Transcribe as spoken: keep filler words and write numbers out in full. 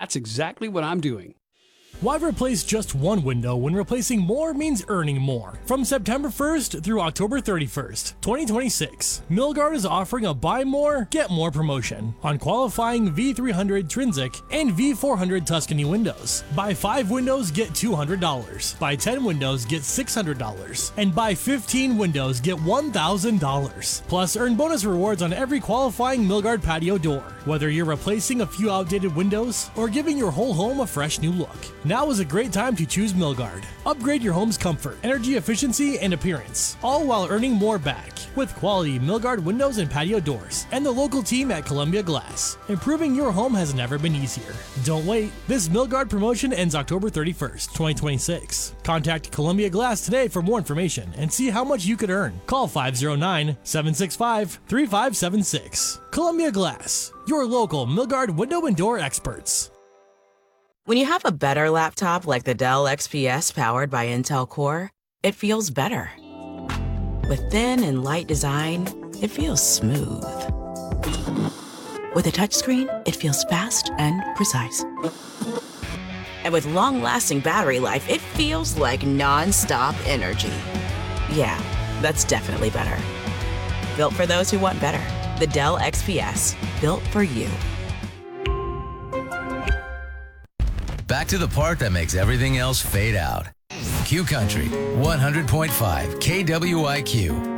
that's exactly what I'm doing. Why replace just one window when replacing more means earning more? From September first through October thirty-first, twenty twenty-six, Milgard is offering a buy more, get more promotion on qualifying V three hundred Trinzic and V four hundred Tuscany windows. Buy five windows, get two hundred dollars. Buy ten windows, get six hundred dollars. And buy fifteen windows, get one thousand dollars. Plus, earn bonus rewards on every qualifying Milgard patio door, whether you're replacing a few outdated windows or giving your whole home a fresh new look. Now is a great time to choose Milgard. Upgrade your home's comfort, energy efficiency, and appearance, all while earning more back with quality Milgard windows and patio doors and the local team at Columbia Glass. Improving your home has never been easier. Don't wait. This Milgard promotion ends October thirty-first, twenty twenty-six. Contact Columbia Glass today for more information and see how much you could earn. Call five oh nine, seven six five, three five seven six. Columbia Glass, your local Milgard window and door experts. When you have a better laptop like the Dell X P S powered by Intel Core, it feels better. With thin and light design, it feels smooth. With a touchscreen, it feels fast and precise. And with long-lasting battery life, it feels like non-stop energy. Yeah, that's definitely better. Built for those who want better. The Dell X P S, built for you. Back to the part that makes everything else fade out. Q Country, one hundred point five K W I Q.